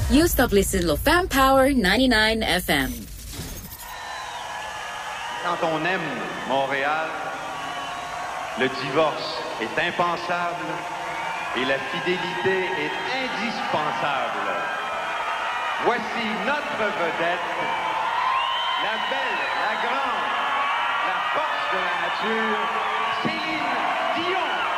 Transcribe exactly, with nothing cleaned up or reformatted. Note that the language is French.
You stop listening to Fan Power ninety-nine F M. Quand on aime Montréal, le divorce est impensable et la fidélité est indispensable. Voici notre vedette, la belle, la grande, la force de la nature, Céline Dion.